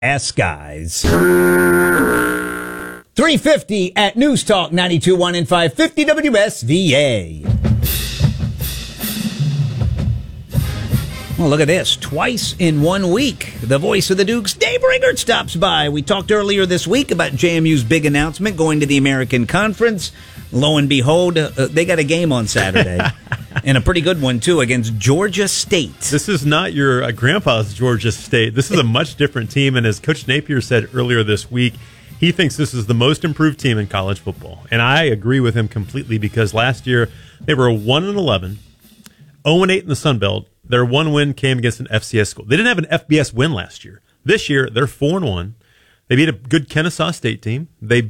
Ass guys. 350 at News Talk 92.1 and 550 WSVA. Well, look at this. Twice in 1 week, the voice of the Dukes, Dave Ringert, stops by. We talked earlier this week about JMU's big announcement going to the American Conference. Lo and behold, they got a game on Saturday. And a pretty good one, too, against Georgia State. This is not your grandpa's Georgia State. This is a much different team. And as Coach Napier said earlier this week, he thinks this is the most improved team in college football. And I agree with him completely because last year they were 1-11, 0-8 in the Sun Belt. Their one win came against an FCS school. They didn't have an FBS win last year. This year, they're 4-1. They beat a good Kennesaw State team. They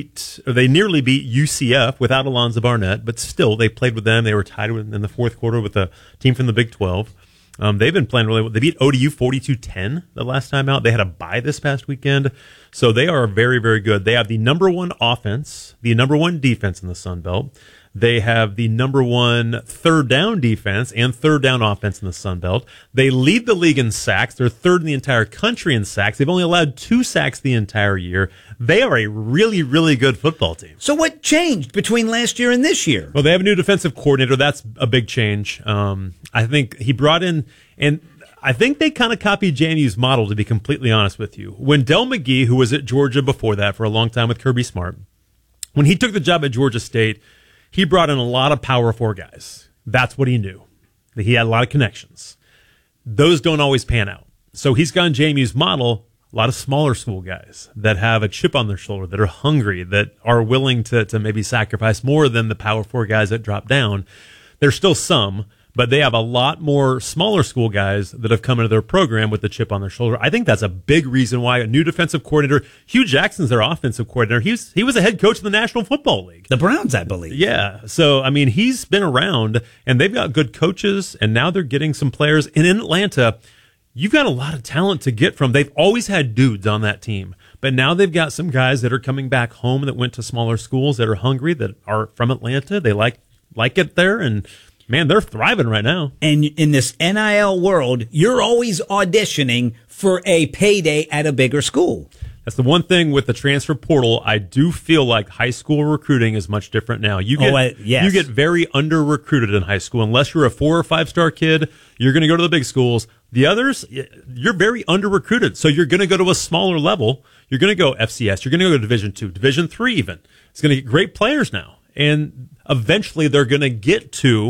nearly beat UCF without Alonzo Barnett, but still, they played with them. They were tied in the fourth quarter with a team from the Big 12. They've been playing really well. They beat ODU 42-10 the last time out. They had a bye this past weekend. So they are very, very good. They have the number one offense, the number one defense in the Sun Belt. They have the number one third down defense and third down offense in the Sun Belt. They lead the league in sacks. They're third in the entire country in sacks. They've only allowed 2 sacks the entire year. They are a really, really good football team. So what changed between last year and this year? Well, they have a new defensive coordinator. That's a big change. I think he brought in, and I think they kind of copied JMU's model, to be completely honest with you. When Del McGee, who was at Georgia before that for a long time with Kirby Smart, when he took the job at Georgia State, he brought in a lot of Power 4 guys. That's what he knew. He had a lot of connections. Those don't always pan out. So he's gone JMU's model, a lot of smaller school guys that have a chip on their shoulder, that are hungry, that are willing to maybe sacrifice more than the Power 4 guys that drop down. There's still some, but they have a lot more smaller school guys that have come into their program with the chip on their shoulder. I think that's a big reason why a new defensive coordinator, Hugh Jackson's their offensive coordinator. He was a head coach in the National Football League. The Browns, I believe. Yeah. So, I mean, he's been around, and they've got good coaches, and now they're getting some players. And in Atlanta, you've got a lot of talent to get from. They've always had dudes on that team, but now they've got some guys that are coming back home that went to smaller schools, that are hungry, that are from Atlanta. They like it there, and man, they're thriving right now. And in this NIL world, you're always auditioning for a payday at a bigger school. That's the one thing with the transfer portal. I do feel like high school recruiting is much different now. You get very under-recruited in high school. Unless you're a 4 or 5 star kid, you're going to go to the big schools. The others, you're very under-recruited. So you're going to go to a smaller level. You're going to go FCS. You're going to go to Division II, Division III even. It's going to get great players now. And eventually they're going to get to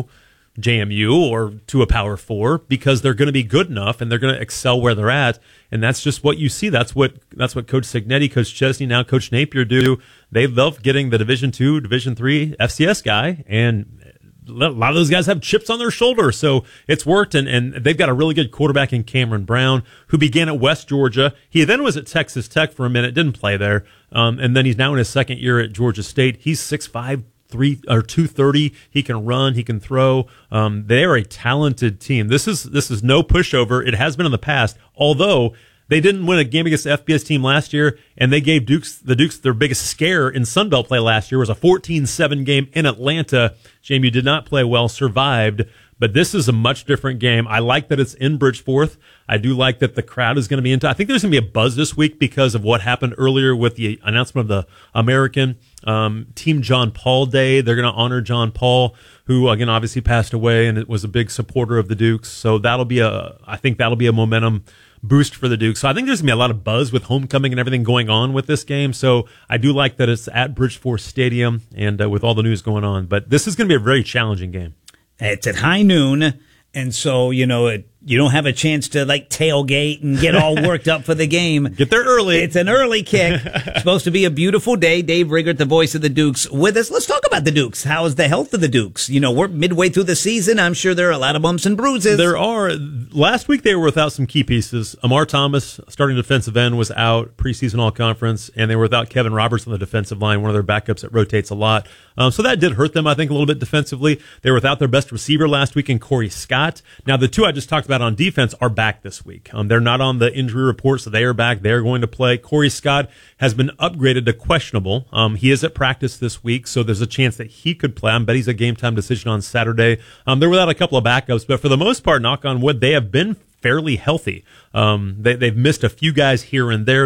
JMU or to a Power 4 because they're going to be good enough and they're going to excel where they're at. And that's just what you see. That's what Coach Signetti, Coach Chesney, now Coach Napier do. They love getting the Division II, Division III FCS guy, and a lot of those guys have chips on their shoulder. So it's worked, and they've got a really good quarterback in Cameron Brown, who began at West Georgia. He then was at Texas Tech for a minute, didn't play there. And then he's now in his second year at Georgia State. He's 6'5", 230. He can run. He can throw. They are a talented team. This is no pushover. It has been in the past. Although they didn't win a game against the FBS team last year, and they gave the Dukes their biggest scare in Sun Belt play last year. It was a 14-7 game in Atlanta. JMU did not play well, survived. But this is a much different game. I like that it's in Bridgeforth. I do like that the crowd is going to be into it. I think there's going to be a buzz this week because of what happened earlier with the announcement of the American Team John Paul Day. They're going to honor John Paul, who, again, obviously passed away and was a big supporter of the Dukes. So I think that'll be a momentum boost for the Dukes. So I think there's going to be a lot of buzz with homecoming and everything going on with this game. So I do like that it's at Bridgeforth Stadium and with all the news going on. But this is going to be a very challenging game. It's at high noon, and so, you don't have a chance to, tailgate and get all worked up for the game. Get there early. It's an early kick. It's supposed to be a beautiful day. Dave Ringert, the voice of the Dukes, with us. Let's talk about the Dukes. How is the health of the Dukes? We're midway through the season. I'm sure there are a lot of bumps and bruises. There are. Last week, they were without some key pieces. Amar Thomas, starting defensive end, was out preseason all-conference, and they were without Kevin Roberts on the defensive line, one of their backups that rotates a lot. So that did hurt them, I think, a little bit defensively. They were without their best receiver last week in Corey Scott. Now, the two I just talked about on defense are back this week. They're not on the injury report, so they are back. They're going to play. Corey Scott has been upgraded to questionable. He is at practice this week, so there's a chance that he could play. I bet he's a game-time decision on Saturday. They're without a couple of backups, but for the most part, knock on wood, they have been fairly healthy. They've missed a few guys here and there.